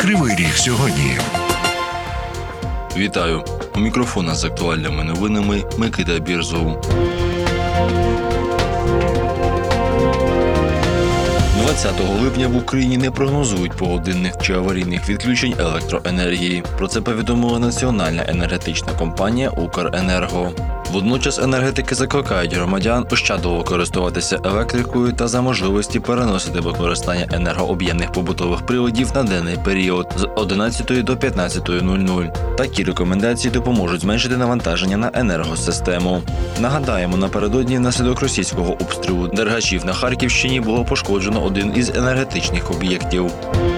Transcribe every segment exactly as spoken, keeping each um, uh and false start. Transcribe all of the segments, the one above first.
Кривий Ріг сьогодні. Вітаю! У мікрофона з актуальними новинами Микита Бірзов. двадцятого липня в Україні не прогнозують погодинних чи аварійних відключень електроенергії. Про це повідомила Національна енергетична компанія «Укренерго». Водночас енергетики закликають громадян ощадливо користуватися електрикою та за можливості переносити використання енергооб'ємних побутових приладів на денний період з одинадцятої до п'ятнадцятої нуль-нуль. Такі рекомендації допоможуть зменшити навантаження на енергосистему. Нагадаємо, напередодні внаслідок російського обстрілу Дергачів на Харківщині було пошкоджено один із енергетичних об'єктів.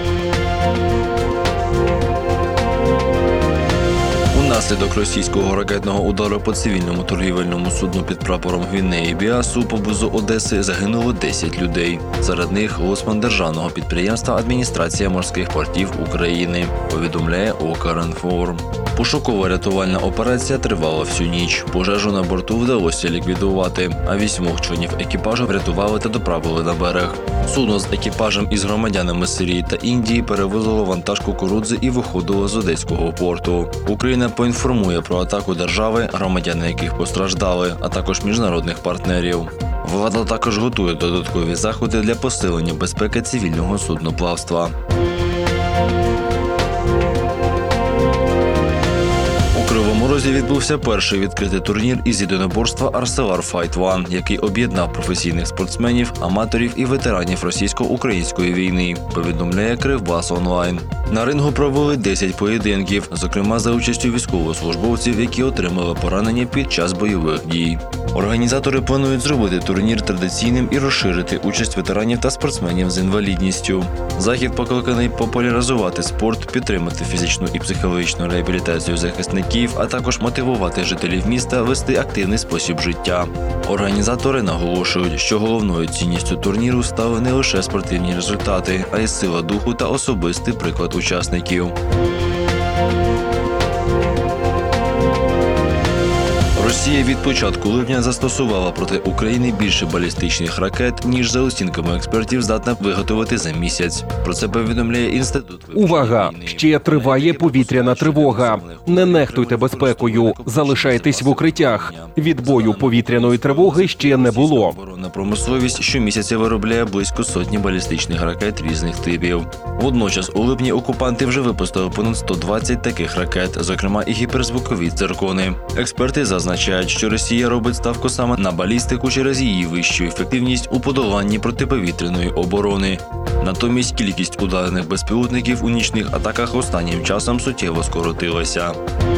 Внаслідок російського ракетного удару по цивільному торгівельному судну під прапором Гвінеї Біасу поблизу Одеси загинуло десять людей. Серед них лоцман державного підприємства «Адміністрація морських портів України», повідомляє Укрінформ. Пошукова рятувальна операція тривала всю ніч. Пожежу на борту вдалося ліквідувати, а вісьмох членів екіпажу врятували та доправили на берег. Судно з екіпажем із громадянами Сирії та Індії перевозило вантаж кукурудзи і виходило з Одеського порту. Україна поінформує про атаку держави, громадяни яких постраждали, а також міжнародних партнерів. Влада також готує додаткові заходи для посилення безпеки цивільного судноплавства. У Кривому Розі відбувся перший відкритий турнір із єдиноборства «Арселар Файт Ван», який об'єднав професійних спортсменів, аматорів і ветеранів російсько-української війни, повідомляє Кривбас онлайн. На рингу провели десять поєдинків, зокрема за участю військовослужбовців, які отримали поранення під час бойових дій. Організатори планують зробити турнір традиційним і розширити участь ветеранів та спортсменів з інвалідністю. Захід покликаний популяризувати спорт, підтримати фізичну і психологічну реабілітацію захисників, а також мотивувати жителів міста вести активний спосіб життя. Організатори наголошують, що головною цінністю турніру стали не лише спортивні результати, а й сила духу та особистий приклад учасників. Росія від початку липня застосувала проти України більше балістичних ракет, ніж за оцінками експертів здатна виготовити за місяць. Про це повідомляє Інститут вивчення Увага! війни. Ще триває повітряна тривога. Не нехтуйте безпекою. Залишайтесь в укриттях. Відбою повітряної тривоги ще не було. Оборонна промисловість щомісяця виробляє близько сотні балістичних ракет різних типів. Водночас у липні окупанти вже випустили понад сто двадцять таких ракет, зокрема і гіперзвукові циркони. Експерти зазначають, що Росія робить ставку саме на балістику через її вищу ефективність у подоланні протиповітряної оборони. Натомість кількість ударених безпілотників у нічних атаках останнім часом суттєво скоротилася.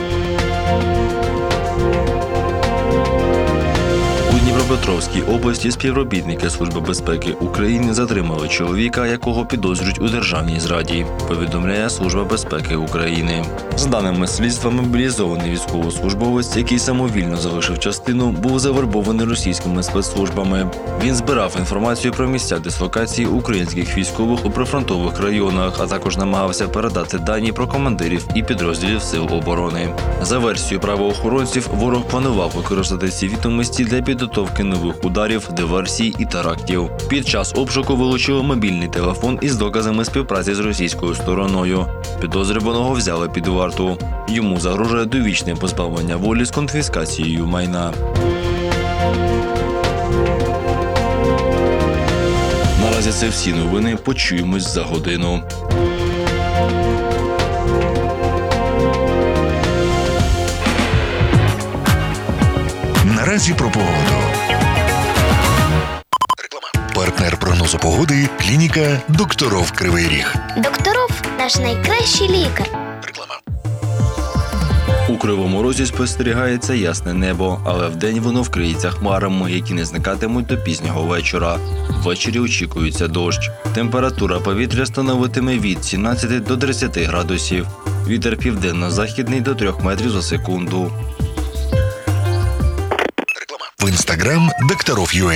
У Дніпропетровській області співробітники Служби безпеки України затримали чоловіка, якого підозрюють у державній зраді, повідомляє Служба безпеки України. За даними слідства, мобілізований військовослужбовець, який самовільно залишив частину, був завербований російськими спецслужбами. Він збирав інформацію про місця дислокації українських військових у прифронтових районах, а також намагався передати дані про командирів і підрозділів Сил оборони. За версією правоохоронців, ворог планував використати ці відомості для підготовки нових ударів, диверсій і терактів. Під час обшуку вилучили мобільний телефон із доказами співпраці з російською стороною. Підозрюваного взяли під варту. Йому загрожує довічне позбавлення волі з конфіскацією майна. Наразі це всі новини. Почуємось за годину. Наразі про погоду. Партнер прогнозу погоди – клініка «Докторов Кривий Ріг». Докторов – наш найкращий лікар. У Кривому Розі спостерігається ясне небо, але вдень воно вкриється хмарами, які не зникатимуть до пізнього вечора. Ввечері очікується дощ. Температура повітря становитиме від сімнадцяти до тридцяти градусів. Вітер південно-західний до трьох метрів за секунду. В інстаграм «Докторов.ua».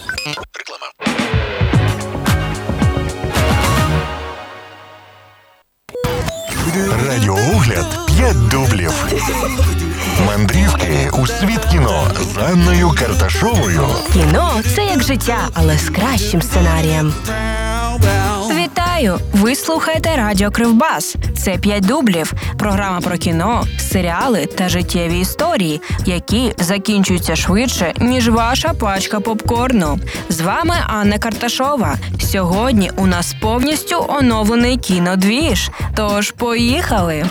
Радіоогляд «П'ять дублів». Мандрівки у світ кіно з Анною Карташовою. Кіно – це як життя, але з кращим сценарієм. Вітаю! Вітаю! Ви слухаєте Радіо Кривбас. Це п'ять дублів. Програма про кіно, серіали та життєві історії, які закінчуються швидше, ніж ваша пачка попкорну. З вами Анна Карташова. Сьогодні у нас повністю оновлений кінодвіж. Тож поїхали!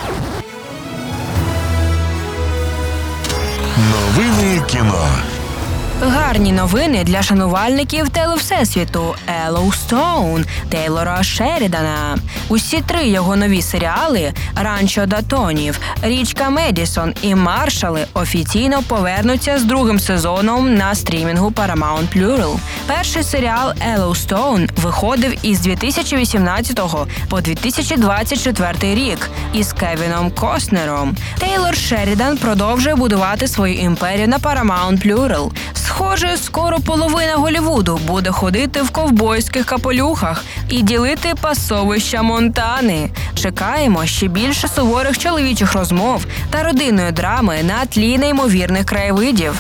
Новини кіно. Гарні новини для шанувальників телевсесвіту Йеллоустоун Тейлора Шерідана. Усі три його нові серіали «Ранчо Датонів», «Річка Медісон» і «Маршали» офіційно повернуться з другим сезоном на стрімінгу Paramount Plural. Перший серіал «Йеллоустоун» виходив із дві тисячі вісімнадцятого по дві тисячі двадцять четвертий рік із Кевіном Костнером. Тейлор Шерідан продовжує будувати свою імперію на Paramount Plural. Схоже, скоро половина Голлівуду буде ходити в ковбойських капелюхах і ділити пасовища Монтани. Чекаємо ще більше суворих чоловічих розмов та родинної драми на тлі неймовірних краєвидів.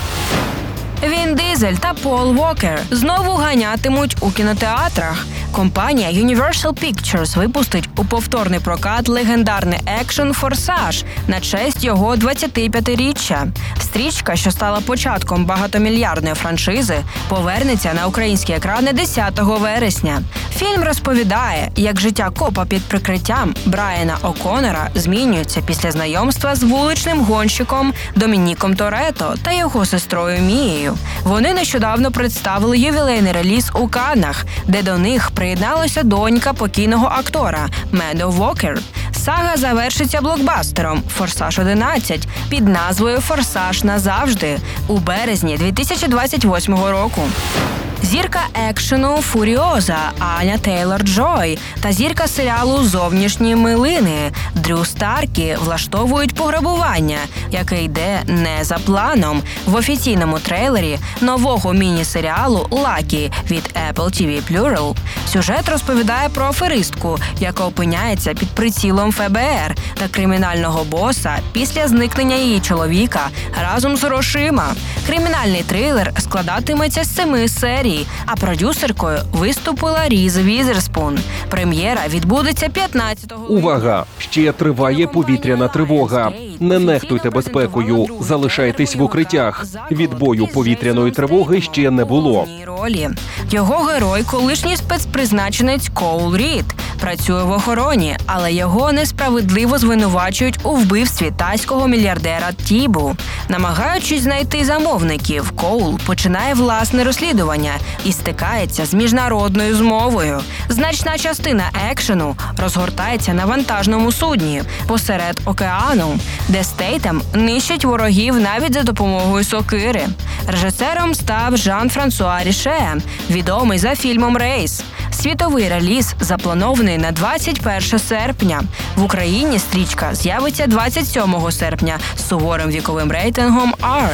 Він Дизель та Пол Уокер знову ганятимуть у кінотеатрах. Компанія Universal Pictures випустить у повторний прокат легендарний екшн «Форсаж» на честь його двадцятип'ятиріччя. Стрічка, що стала початком багатомільярдної франшизи, повернеться на українські екрани десятого вересня. Фільм розповідає, як життя копа під прикриттям Брайана О'Коннора змінюється після знайомства з вуличним гонщиком Домініком Торетто та його сестрою Мією. Вони нещодавно представили ювілейний реліз у Каннах, де до них приєдналася донька покійного актора Медо Уокер. Сага завершиться блокбастером «Форсаж одинадцять» під назвою «Форсаж назавжди» у березні дві тисячі двадцять восьмого року. Зірка екшену «Фуріоза» Аня Тейлор-Джой та зірка серіалу «Зовнішні милини» Дрю Старкі влаштовують пограбування, яке йде не за планом. В офіційному трейлері нового міні-серіалу «Лакі» від Apple ті ві Plural сюжет розповідає про аферистку, яка опиняється під прицілом еф бе ер та кримінального боса після зникнення її чоловіка разом з грошима. Кримінальний трилер складатиметься з семи серій, а продюсеркою виступила Різ Візерспун. Прем'єра відбудеться п'ятнадцятого липня. Увага! Ще триває повітряна тривога. Не нехтуйте безпекою, залишайтесь в укриттях. Відбою повітряної тривоги ще не було. Ролі. Його герой – колишній спецпризначенець Коул Рід. Працює в охороні, але його несправедливо звинувачують у вбивстві тайського мільярдера Тібу. Намагаючись знайти замовників, Коул починає власне розслідування і стикається з міжнародною змовою. Значна частина екшену розгортається на вантажному судні посеред океану, де Стейтем нищить ворогів навіть за допомогою сокири. Режисером став Жан-Франсуа Ріше, відомий за фільмом «Рейс». Світовий реліз запланований на двадцять перше серпня. В Україні стрічка з'явиться двадцять сьомого серпня з суворим віковим рейтингом Ар.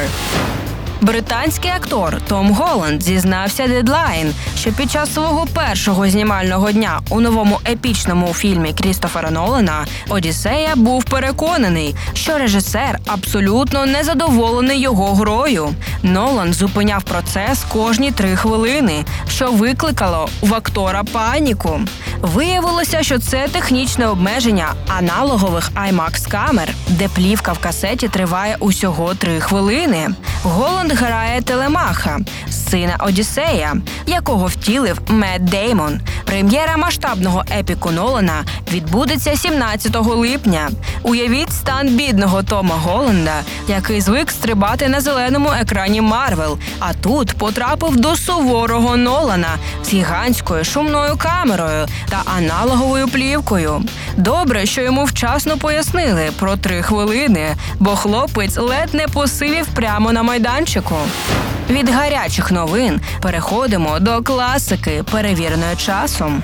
Британський актор Том Голланд зізнався Deadline, що під час свого першого знімального дня у новому епічному фільмі Крістофера Нолана «Одіссея» був переконаний, що режисер абсолютно не задоволений його грою. Нолан зупиняв процес кожні три хвилини, що викликало в актора паніку. Виявилося, що це технічне обмеження аналогових IMAX-камер, де плівка в касеті триває усього три хвилини. Голланд грає Телемаха, сина Одіссея, якого втілив Мет Деймон. Прем'єра масштабного епіку Нолана відбудеться сімнадцятого липня. Уявіть стан бідного Тома Голланда, який звик стрибати на зеленому екрані Марвел, а тут потрапив до суворого Нолана з гігантською шумною камерою та аналоговою плівкою. Добре, що йому вчасно пояснили про три хвилини, бо хлопець ледь не посивів прямо на майданчику. Від гарячих новин переходимо до класики, перевіреної часом.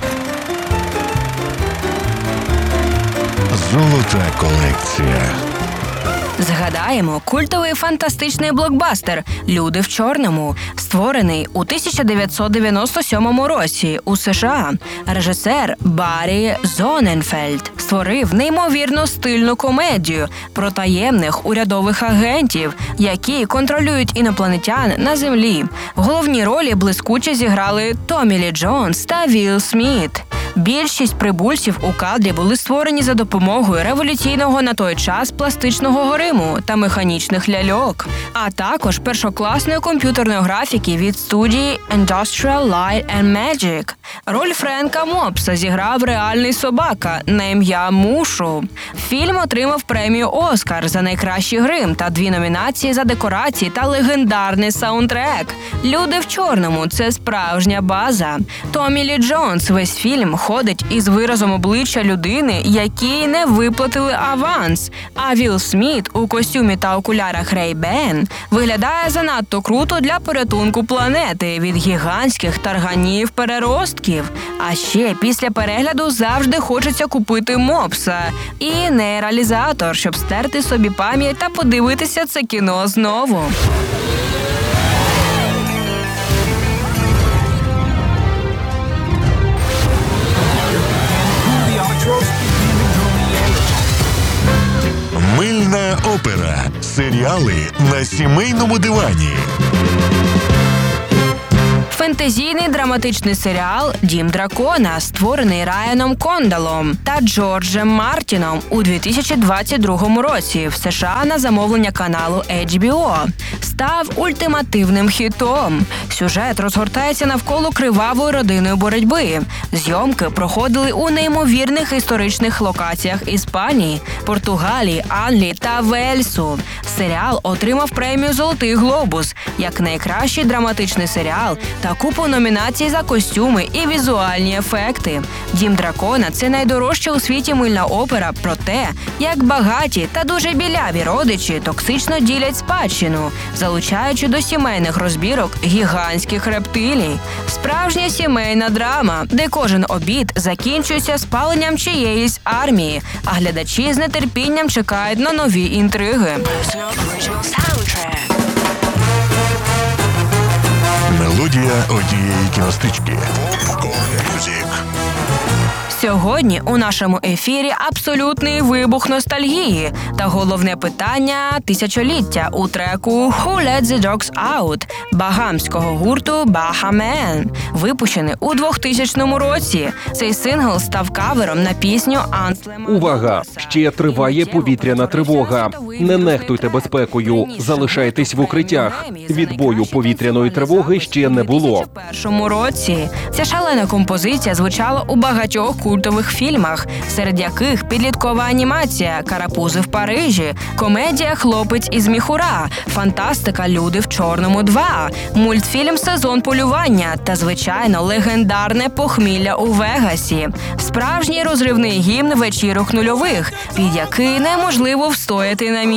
Золота колекція. Згадаємо культовий фантастичний блокбастер «Люди в чорному», створений у тисяча дев'ятсот дев'яносто сьомому році у США. Режисер Баррі Зонненфельд створив неймовірно стильну комедію про таємних урядових агентів, які контролюють інопланетян на Землі. В головній ролі блискуче зіграли Томі Лі Джонс та Вілл Сміт. Більшість прибульців у кадрі були створені за допомогою революційного на той час пластичного гриму та механічних ляльок, а також першокласної комп'ютерної графіки від студії Industrial Light and Magic. Роль Френка Мопса зіграв реальний собака на ім'я Мушу. Фільм отримав премію «Оскар» за найкращий грим та дві номінації за декорації та легендарний саундтрек. «Люди в чорному» – це справжня база. Томі Лі Джонс весь фільм ходить із виразом обличчя людини, якій не виплатили аванс. А Вілл Сміт у костюмі та окулярах Ray-Ban виглядає занадто круто для порятунку планети від гігантських тарганів-переростків. А ще після перегляду завжди хочеться купити Мопса і нейралізатор, щоб стерти собі пам'ять та подивитися це кіно знову. Мильна опера. Серіали на сімейному дивані. Фентезійний драматичний серіал «Дім дракона», створений Райаном Кондалом та Джорджем Мартіном у дві тисячі двадцять другому році в США на замовлення каналу ейч бі о, став ультимативним хітом. Сюжет розгортається навколо кривавої родинної боротьби. Зйомки проходили у неймовірних історичних локаціях Іспанії, Португалії, Англії та Вельсу. Серіал отримав премію «Золотий глобус» як найкращий драматичний серіал та купу номінацій за костюми і візуальні ефекти. «Дім дракона» – це найдорожча у світі мильна опера про те, як багаті та дуже біляві родичі токсично ділять спадщину, залучаючи до сімейних розбірок гігантських рептилій. Справжня сімейна драма, де кожен обід закінчується спаленням чиєїсь армії, а глядачі з нетерпінням чекають на нові інтриги. Мелодія однієї кінострічки. Мюзик. Сьогодні у нашому ефірі абсолютний вибух ностальгії та головне питання тисячоліття у треку «Who Let the Dogs Out» багамського гурту Baha Men, випущений у двохтисячному році. Цей сингл став кавером на пісню Анслема. Увага! Ще триває повітряна тривога. Не нехтуйте безпекою. Залишайтесь в укриттях. Відбою повітряної тривоги ще не було. У першому році ця шалена композиція звучала у багатьох культових фільмах, серед яких підліткова анімація «Карапузи в Парижі», комедія «Хлопець із міхура», фантастика «Люди в чорному два», мультфільм «Сезон полювання» та, звичайно, легендарне «Похмілля у Вегасі». Справжній розривний гімн вечірок нульових, під який неможливо встояти на місці.